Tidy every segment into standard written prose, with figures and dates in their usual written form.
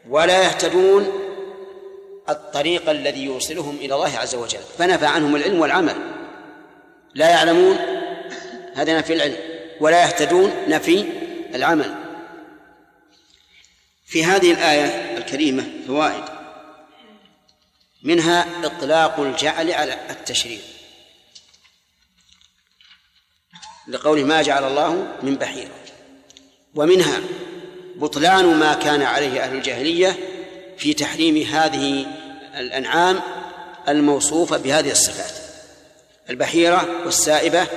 ولا يهتدون الطريق الذي يوصلهم إلى الله عز وجل، فنفى عنهم العلم والعمل. لا يعلمون، هذا نفي العلم، ولا يهتدون نفي العمل. في هذه الآية الكريمة فوائد، منها إطلاق الجعل على التشريع لقوله ما جعل الله من بحيرة، ومنها بطلان ما كان عليه أهل الجاهلية في تحريم هذه الأنعام الموصوفة بهذه الصفات: البحيرة والسائبة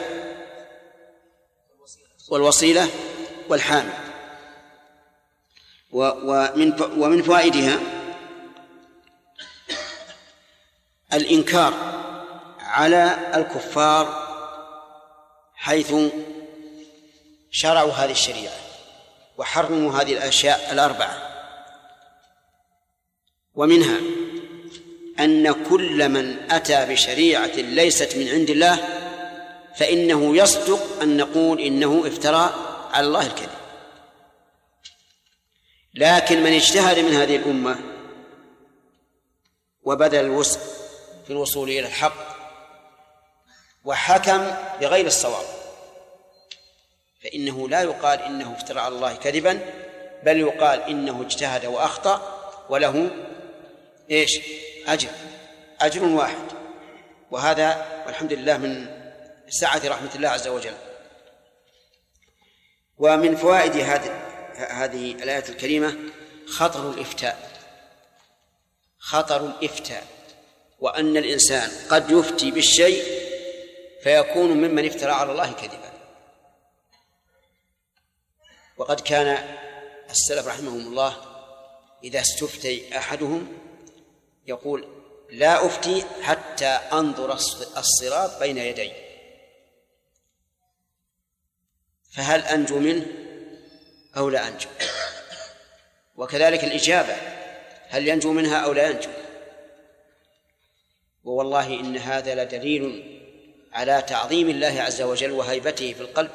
والوصيلة والحامل. ومن فوائدها الإنكار على الكفار حيث شرعوا هذه الشريعة وحرموا هذه الأشياء الأربعة. ومنها أن كل من أتى بشريعة ليست من عند الله فإنه يصدق أن نقول إنه افترى على الله الكذب. لكن من اجتهد من هذه الأمة وبذل الوسع في الوصول إلى الحق وحكم بغير الصواب فإنه لا يقال إنه افترى على الله كذبا، بل يقال إنه اجتهد وأخطأ وله إيش؟ أجر واحد. وهذا والحمد لله من سعة رحمة الله عز وجل. ومن فوائد هذه الآية الكريمة خطر الإفتاء، وأن الإنسان قد يفتي بالشيء فيكون ممن افترى على الله كذبا. وقد كان السلف رحمهم الله إذا استفتي أحدهم يقول لا أفتي حتى أنظر الصراط بين يدي، فهل أنجو منه أو لا أنجو؟ وكذلك الإجابة، هل ينجو منها أو لا ينجو؟ ووالله إن هذا لدليل على تعظيم الله عز وجل وهيبته في القلب،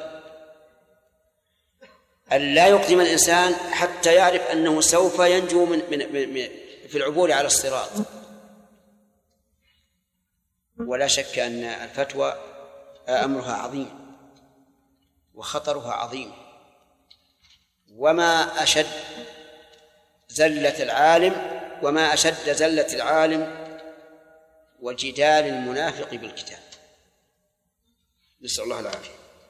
أن لا يقدم الإنسان حتى يعرف أنه سوف ينجو في العبور على الصراط. ولا شك أن الفتوى أمرها عظيم وخطرها عظيم، وما أشد زلة العالم وجدال المنافق بالكتاب، نسأل الله العافية.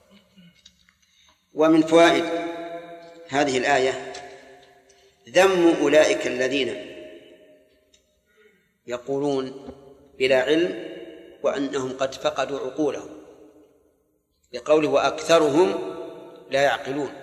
ومن فوائد هذه الآية ذم أولئك الذين يقولون بلا علم وأنهم قد فقدوا عقولهم، لقوله وأكثرهم لا يعقلون.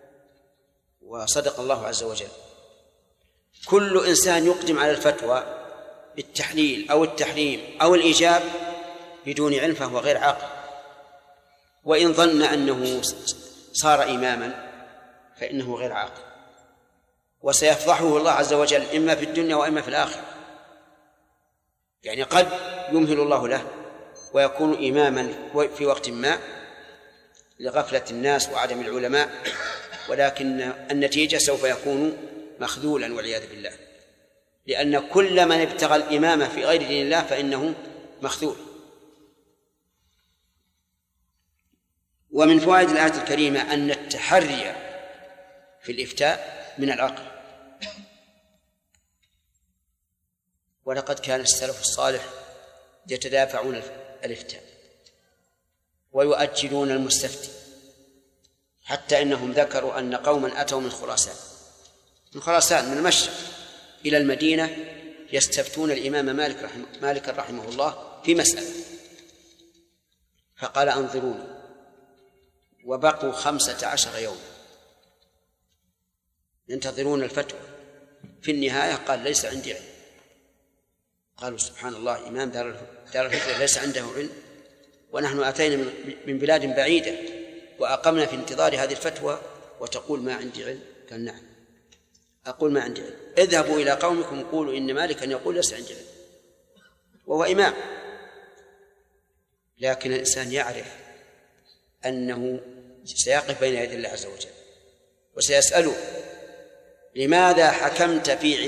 وصدق الله عز وجل. كل إنسان يقدم على الفتوى بالتحليل أو التحريم أو الإيجاب بدون علم فهو غير عاقل، وإن ظن أنه صار إماما فإنه غير عاقل، وسيفضحه الله عز وجل إما في الدنيا وإما في الآخرة. يعني قد يمهل الله له ويكون إماما في وقت ما لغفلة الناس وعدم العلماء، ولكن النتيجة سوف يكون مخذولا والعياذ بالله، لأن كل من ابتغى الإمامة في غير دين الله فإنه مخذول. ومن فوائد الآية الكريمة أن التحري في الإفتاء من العقل. ولقد كان السلف الصالح يتدافعون الإفتاء ويؤجلون المستفتي، حتى إنهم ذكروا أن قوما أتوا من خراسان من المشرق إلى المدينة يستفتون الإمام مالك رحمه الله في مسألة، فقال أنظروني، وبقوا 15 يوما ينتظرون الفتوى. في النهاية قال ليس عندي علم. قالوا سبحان الله، إمام دار الفتوى ليس عنده علم، ونحن أتينا من بلاد بعيدة وأقمنا في انتظار هذه الفتوى وتقول ما عندي علم؟ قال نعم أقول ما عندي علم. اذهبوا إلى قومكم قولوا إن مالكا يقول ليس عندي علم، وهو إمام. لكن الإنسان يعرف أنه سيقف بين يدي الله عز وجل وسيسأله لماذا حكمت في